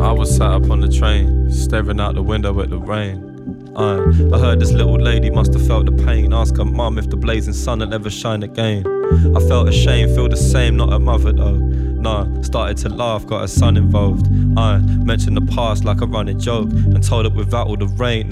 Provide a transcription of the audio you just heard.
I was sat up on the train, staring out the window at the rain. I heard this little lady must have felt the pain. Ask her mum if the blazing sun will ever shine again. I felt ashamed, feel the same, not her mother though. Nah, started to laugh, got her son involved. I mentioned the past like a running joke and told her without all the rain